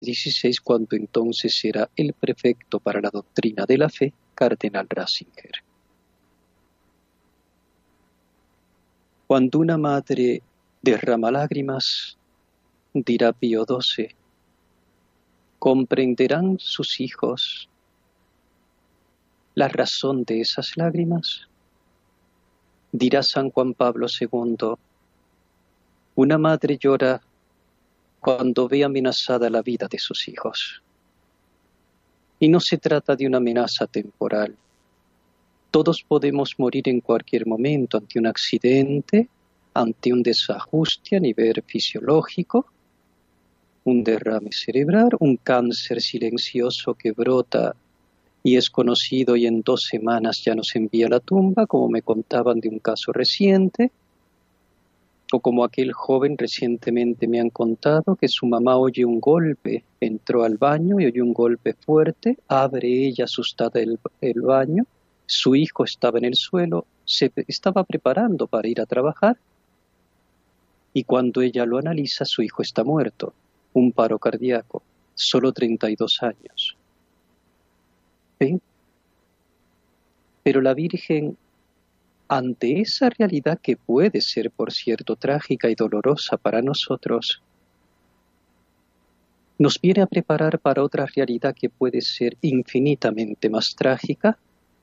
XVI, cuando entonces era el prefecto para la doctrina de la fe, cardenal Ratzinger. Cuando una madre derrama lágrimas, dirá Pío XII, ¿comprenderán sus hijos la razón de esas lágrimas? Dirá San Juan Pablo II, una madre llora cuando ve amenazada la vida de sus hijos. Y no se trata de una amenaza temporal. Todos podemos morir en cualquier momento ante un accidente, ante un desajuste a nivel fisiológico, un derrame cerebral, un cáncer silencioso que brota y es conocido y en 2 semanas ya nos envía a la tumba, como me contaban de un caso reciente, o como aquel joven recientemente me han contado que su mamá oye un golpe, entró al baño y oye un golpe fuerte, abre ella asustada el baño, su hijo estaba en el suelo, se estaba preparando para ir a trabajar y cuando ella lo analiza su hijo está muerto, un paro cardíaco, solo 32 años. ¿Ven? Pero la Virgen, ante esa realidad que puede ser, por cierto, trágica y dolorosa para nosotros, nos viene a preparar para otra realidad que puede ser infinitamente más trágica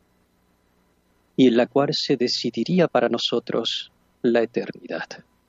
y en la cual se decidiría para nosotros la eternidad.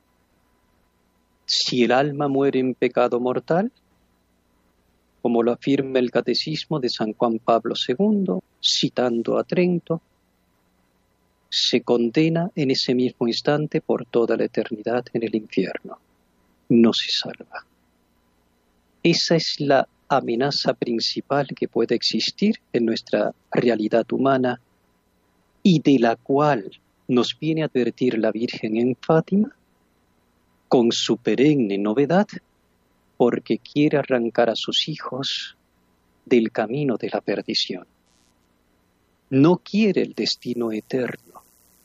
Si el alma muere en pecado mortal, como lo afirma el Catecismo de San Juan Pablo II, citando a Trento, se condena en ese mismo instante por toda la eternidad en el infierno. No se salva. Esa es la amenaza principal que puede existir en nuestra realidad humana y de la cual nos viene a advertir la Virgen en Fátima con su perenne novedad, porque quiere arrancar a sus hijos del camino de la perdición. No quiere el destino eterno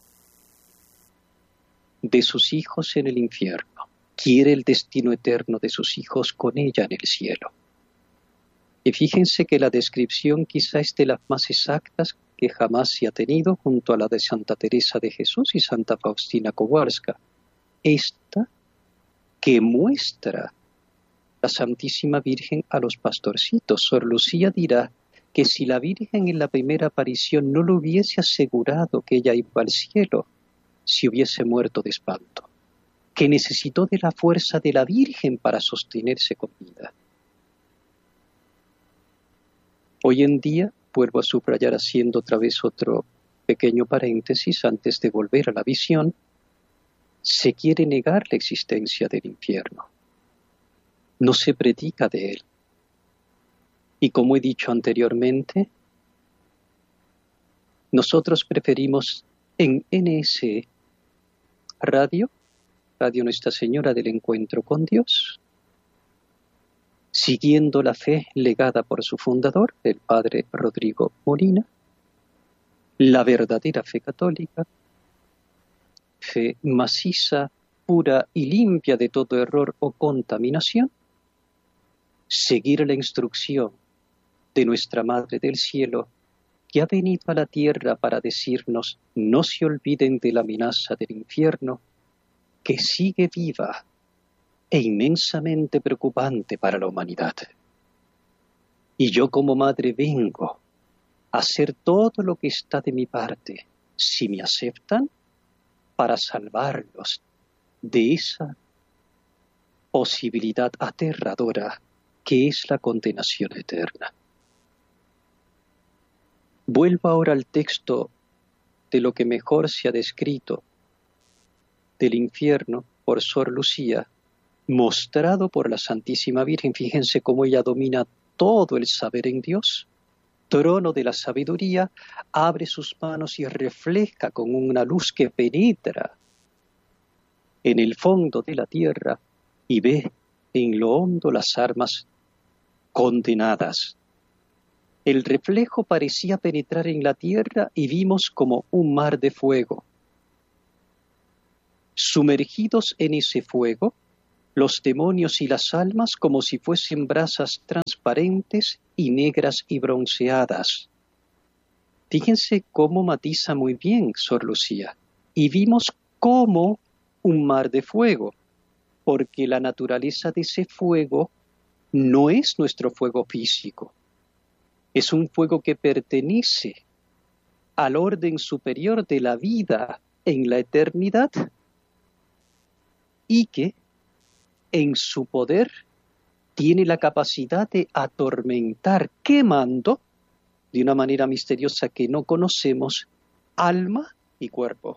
de sus hijos en el infierno, quiere el destino eterno de sus hijos con ella en el cielo. Y fíjense que la descripción quizá es de las más exactas que jamás se ha tenido junto a la de Santa Teresa de Jesús y Santa Faustina Kowalska. Esta que muestra la Santísima Virgen a los pastorcitos. Sor Lucía dirá que si la Virgen en la primera aparición no le hubiese asegurado que ella iba al cielo, se hubiese muerto de espanto, que necesitó de la fuerza de la Virgen para sostenerse con vida. Hoy en día, vuelvo a subrayar haciendo otra vez otro pequeño paréntesis antes de volver a la visión, se quiere negar la existencia del infierno. No se predica de él. Y como he dicho anteriormente, nosotros preferimos en NSE Radio Nuestra Señora del Encuentro con Dios, siguiendo la fe legada por su fundador, el padre Rodrigo Molina, la verdadera fe católica, fe maciza, pura y limpia de todo error o contaminación, seguir la instrucción de nuestra Madre del Cielo, que ha venido a la tierra para decirnos, no se olviden de la amenaza del infierno, que sigue viva e inmensamente preocupante para la humanidad. Y yo como madre vengo a hacer todo lo que está de mi parte, si me aceptan, para salvarlos de esa posibilidad aterradora que es la condenación eterna. Vuelvo ahora al texto de lo que mejor se ha descrito del infierno por Sor Lucía, mostrado por la Santísima Virgen. Fíjense cómo ella domina todo el saber en Dios, trono de la sabiduría, abre sus manos y refleja con una luz que penetra en el fondo de la tierra y ve en lo hondo las almas condenadas. El reflejo parecía penetrar en la tierra y vimos como un mar de fuego. Sumergidos en ese fuego, los demonios y las almas como si fuesen brasas transparentes y negras y bronceadas. Fíjense cómo matiza muy bien Sor Lucía. Y vimos como un mar de fuego, porque la naturaleza de ese fuego no es nuestro fuego físico. Es un fuego que pertenece al orden superior de la vida en la eternidad y que en su poder tiene la capacidad de atormentar, quemando de una manera misteriosa que no conocemos, alma y cuerpo.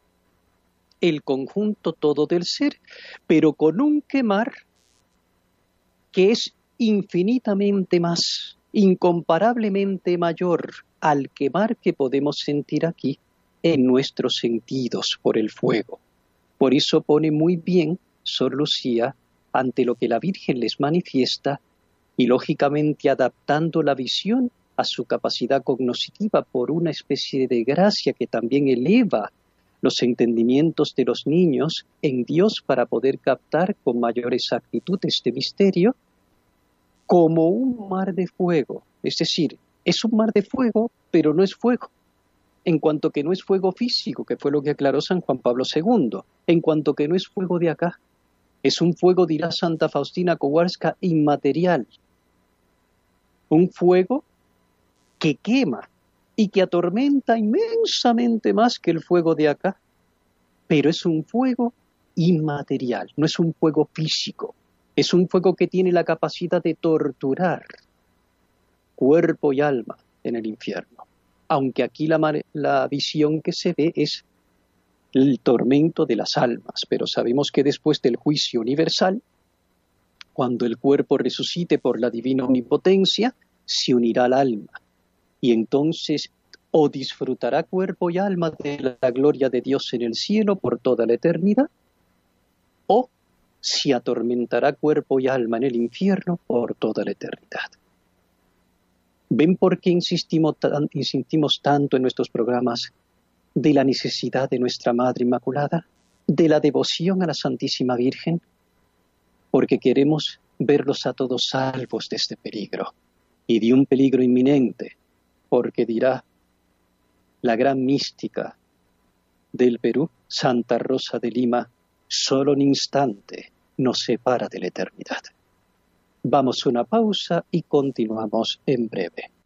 El conjunto todo del ser, pero con un quemar que es infinitamente más, incomparablemente mayor al quemar que podemos sentir aquí en nuestros sentidos por el fuego. Por eso pone muy bien Sor Lucía ante lo que la Virgen les manifiesta y lógicamente adaptando la visión a su capacidad cognoscitiva por una especie de gracia que también eleva los entendimientos de los niños en Dios para poder captar con mayor exactitud este misterio, como un mar de fuego. Es decir, es un mar de fuego, pero no es fuego. En cuanto que no es fuego físico, que fue lo que aclaró San Juan Pablo II, en cuanto que no es fuego de acá. Es un fuego, dirá Santa Faustina Kowalska, inmaterial. Un fuego que quema y que atormenta inmensamente más que el fuego de acá. Pero es un fuego inmaterial, no es un fuego físico. Es un fuego que tiene la capacidad de torturar cuerpo y alma en el infierno. Aunque aquí la visión que se ve es el tormento de las almas, pero sabemos que después del juicio universal, cuando el cuerpo resucite por la divina omnipotencia, se unirá al alma, y entonces o disfrutará cuerpo y alma de la gloria de Dios en el cielo por toda la eternidad, o se atormentará cuerpo y alma en el infierno por toda la eternidad. ¿Ven por qué insistimos tanto en nuestros programas de la necesidad de nuestra Madre Inmaculada, de la devoción a la Santísima Virgen? Porque queremos verlos a todos salvos de este peligro, y de un peligro inminente, porque dirá la gran mística del Perú, Santa Rosa de Lima, solo un instante nos separa de la eternidad. Vamos a una pausa y continuamos en breve.